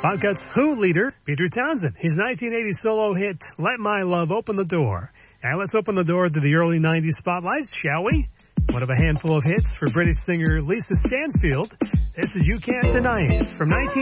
Podcuts Who leader, Peter Townsend. His 1980 solo hit, Let My Love Open the Door. And let's open the door to the early 90s spotlights, shall we? One of a handful of hits for British singer Lisa Stansfield. This is You Can't Deny It from 19...